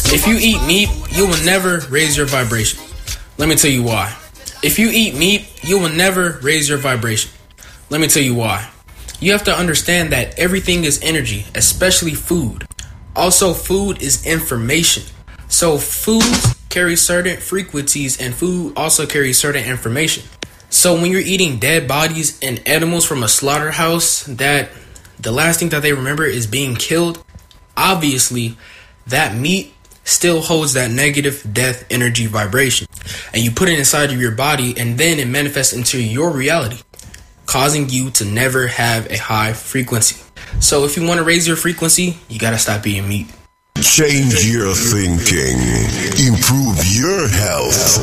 If you eat meat, you will never raise your vibration. Let me tell you why. If you eat meat, you will never raise your vibration. Let me tell you why. You have to understand that everything is energy, especially food. Also, food is information. So foods carry certain frequencies and food also carries certain information. So when you're eating dead bodies and animals from a slaughterhouse, that the last thing that they remember is being killed, obviously that meat still holds that negative death energy vibration. And you put it inside of your body and then it manifests into your reality, causing you to never have a high frequency. So if you want to raise your frequency, you got to stop eating meat. Change your thinking. Improve your health.